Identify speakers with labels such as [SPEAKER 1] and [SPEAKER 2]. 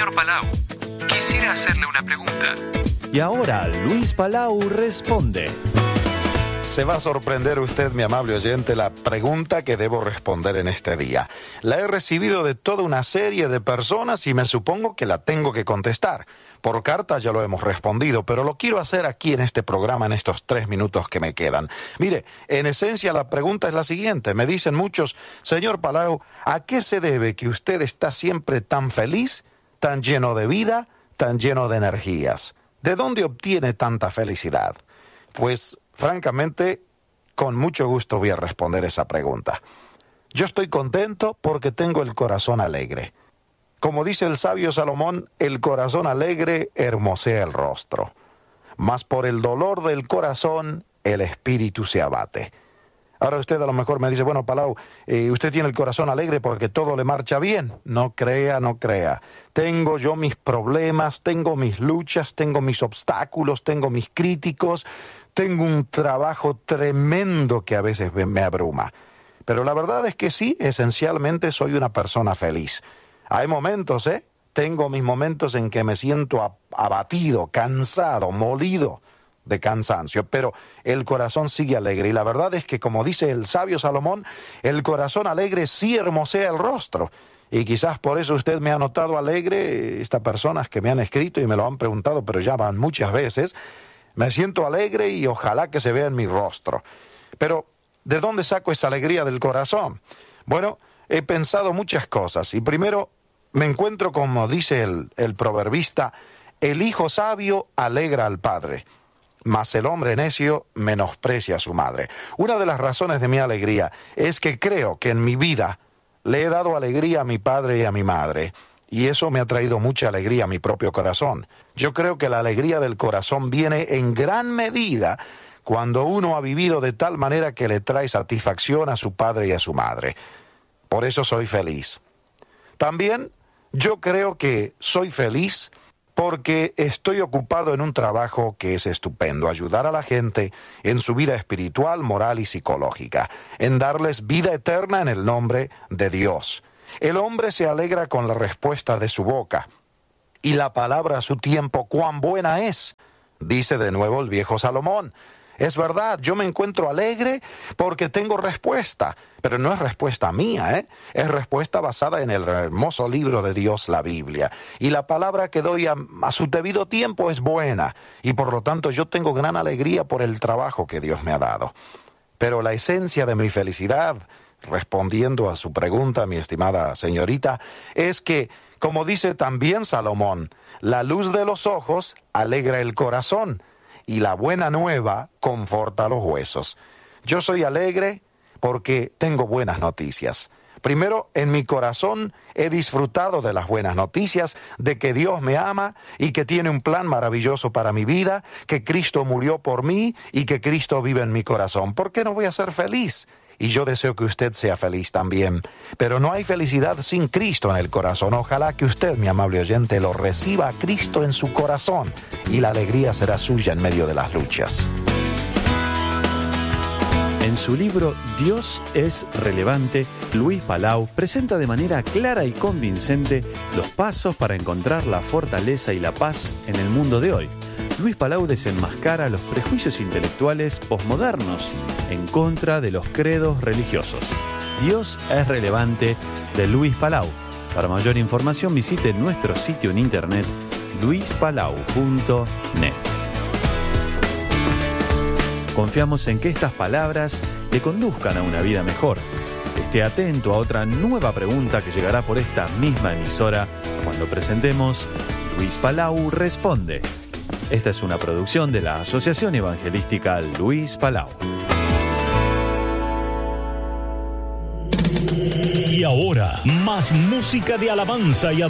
[SPEAKER 1] Señor Palau, quisiera hacerle una pregunta.
[SPEAKER 2] Y ahora Luis Palau responde.
[SPEAKER 3] Se va a sorprender usted, mi amable oyente, la pregunta que debo responder en este día. La he recibido de toda una serie de personas y me supongo que la tengo que contestar. Por carta ya lo hemos respondido, pero lo quiero hacer aquí en este programa en estos 3 minutos que me quedan. Mire, en esencia la pregunta es la siguiente. Me dicen muchos, señor Palau, ¿a qué se debe que usted está siempre tan feliz, tan lleno de vida, tan lleno de energías? ¿De dónde obtiene tanta felicidad? Pues, francamente, con mucho gusto voy a responder esa pregunta. Yo estoy contento porque tengo el corazón alegre. Como dice el sabio Salomón, el corazón alegre hermosea el rostro. Mas por el dolor del corazón, el espíritu se abate. Ahora usted a lo mejor me dice, bueno, Palau, usted tiene el corazón alegre porque todo le marcha bien. No crea, no crea. Tengo yo mis problemas, tengo mis luchas, tengo mis obstáculos, tengo mis críticos, tengo un trabajo tremendo que a veces me abruma. Pero la verdad es que sí, esencialmente soy una persona feliz. Hay momentos, tengo mis momentos en que me siento abatido, cansado, molido de cansancio, pero el corazón sigue alegre. Y la verdad es que, como dice el sabio Salomón, el corazón alegre sí hermosea el rostro. Y quizás por eso usted me ha notado alegre, estas personas que me han escrito y me lo han preguntado, pero ya van muchas veces. Me siento alegre y ojalá que se vea en mi rostro. Pero, ¿de dónde saco esa alegría del corazón? Bueno, he pensado muchas cosas. Y primero, me encuentro, como dice el proverbista, el hijo sabio alegra al padre, mas el hombre necio menosprecia a su madre. Una de las razones de mi alegría es que creo que en mi vida le he dado alegría a mi padre y a mi madre, y eso me ha traído mucha alegría a mi propio corazón. Yo creo que la alegría del corazón viene en gran medida cuando uno ha vivido de tal manera que le trae satisfacción a su padre y a su madre. Por eso soy feliz. También yo creo que soy feliz porque estoy ocupado en un trabajo que es estupendo, ayudar a la gente en su vida espiritual, moral y psicológica, en darles vida eterna en el nombre de Dios. El hombre se alegra con la respuesta de su boca, y la palabra a su tiempo cuán buena es, dice de nuevo el viejo Salomón. Es verdad, yo me encuentro alegre porque tengo respuesta, pero no es respuesta mía, es respuesta basada en el hermoso libro de Dios, la Biblia. Y la palabra que doy a su debido tiempo es buena, y por lo tanto yo tengo gran alegría por el trabajo que Dios me ha dado. Pero la esencia de mi felicidad, respondiendo a su pregunta, mi estimada señorita, es que, como dice también Salomón, la luz de los ojos alegra el corazón, y la buena nueva conforta los huesos. Yo soy alegre porque tengo buenas noticias. Primero, en mi corazón he disfrutado de las buenas noticias, de que Dios me ama y que tiene un plan maravilloso para mi vida, que Cristo murió por mí y que Cristo vive en mi corazón. ¿Por qué no voy a ser feliz? Y yo deseo que usted sea feliz también. Pero no hay felicidad sin Cristo en el corazón. Ojalá que usted, mi amable oyente, lo reciba a Cristo en su corazón y la alegría será suya en medio de las luchas.
[SPEAKER 2] En su libro Dios es relevante, Luis Palau presenta de manera clara y convincente los pasos para encontrar la fortaleza y la paz en el mundo de hoy. Luis Palau desenmascara los prejuicios intelectuales posmodernos en contra de los credos religiosos. Dios es relevante, de Luis Palau. Para mayor información visite nuestro sitio en internet luispalau.net. Confiamos en que estas palabras le conduzcan a una vida mejor. Esté atento a otra nueva pregunta que llegará por esta misma emisora cuando presentemos Luis Palau Responde. Esta es una producción de la Asociación Evangelística Luis Palau.
[SPEAKER 4] Y ahora, más música de alabanza y